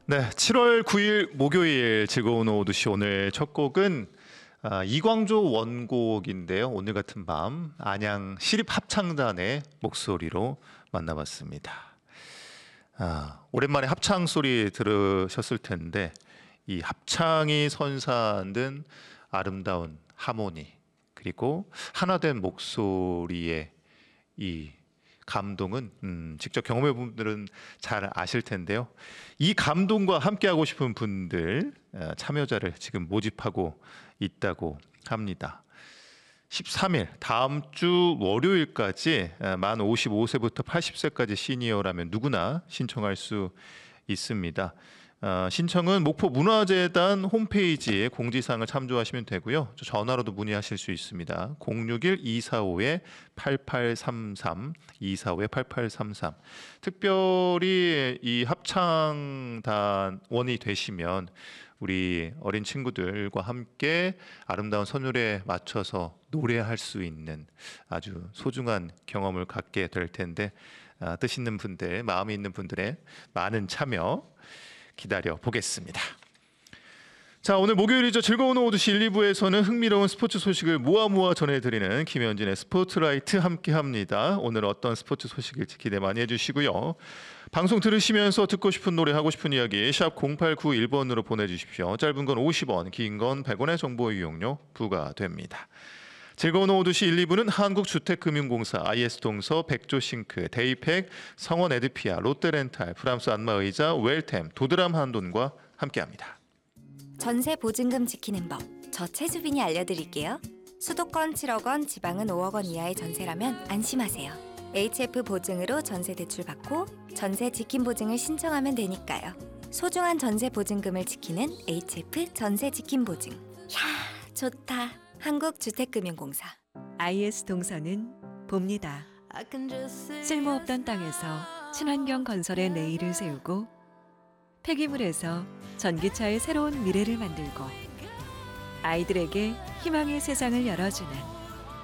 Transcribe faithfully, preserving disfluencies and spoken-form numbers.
네, 칠월 구일 목요일 즐거운 오후 두 시 오늘 첫 곡은 아, 이광조 원곡인데요. 오늘 같은 밤 안양 시립합창단의 목소리로 만나봤습니다. 아, 오랜만에 합창 소리 들으셨을 텐데 이 합창이 선사하는 아름다운 하모니 그리고 하나된 목소리의 이 감동은 음, 직접 경험해 본 분들은 잘 아실 텐데요. 이 감동과 함께하고 싶은 분들 어, 참여자를 지금 모집하고 있다고 합니다. 십삼 일 다음 주 월요일까지 어, 만 오십오 세부터 팔십 세까지 시니어라면 누구나 신청할 수 있습니다. 어, 신청은 목포 문화재단 홈페이지에 공지사항을 참조하시면 되고요. 전화로도 문의하실 수 있습니다. 공육일 이사오 팔팔삼삼 이사오 팔팔삼삼. 특별히 이 합창단원이 되시면 우리 어린 친구들과 함께 아름다운 선율에 맞춰서 노래할 수 있는 아주 소중한 경험을 갖게 될 텐데 아, 뜻 있는 분들, 마음이 있는 분들의 많은 참여 기다려 보겠습니다. 자, 오늘 목요일이죠. 즐거운 오후 두 시 일, 이 부에서는 흥미로운 스포츠 소식을 모아 모아 전해드리는 김현진의 스포트라이트 함께합니다. 오늘 어떤 스포츠 소식일지 기대 많이 해주시고요. 방송 들으시면서 듣고 싶은 노래 하고 싶은 이야기 샵 공팔구일 번으로 보내주십시오. 짧은 건 오십 원, 긴 건 백 원의 정보 이용료 부과됩니다. 즐거운 오후 두 시 일, 이 부는 한국주택금융공사, 아이에스동서, 백조싱크, 데이팩, 성원 에드피아, 롯데렌탈, 프랑스 안마의자, 웰템, 도드람 한돈과 함께합니다. 전세 보증금 지키는 법, 저 최주빈이 알려드릴게요. 수도권 칠억 원, 지방은 오억 원 이하의 전세라면 안심하세요. 에이치에프 보증으로 전세 대출 받고 전세 지킴 보증을 신청하면 되니까요. 소중한 전세 보증금을 지키는 에이치에프 전세 지킴 보증. 야, 좋다. 한국주택금융공사. 아이에스 동서는 봅니다. 쓸모없던 땅에서 친환경 건설의 내일을 세우고 폐기물에서 전기차의 새로운 미래를 만들고 아이들에게 희망의 세상을 열어주는